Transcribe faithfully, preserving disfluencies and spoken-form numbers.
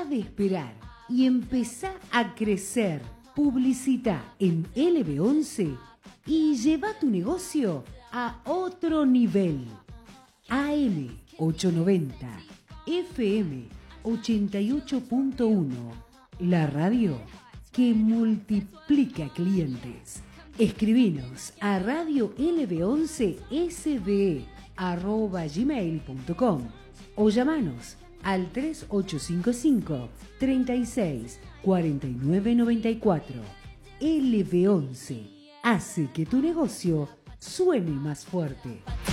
de esperar y empezá a crecer. Publicita en L B once y lleva tu negocio a otro nivel. A M ochocientos noventa, F M ochenta y ocho punto uno, la radio que multiplica clientes. Escribinos a radio l b once s b e arroba gmail punto com o llamanos al tres ocho cinco cinco, treinta y seis, cuarenta y nueve noventa y cuatro. L B once hace que tu negocio suene más fuerte.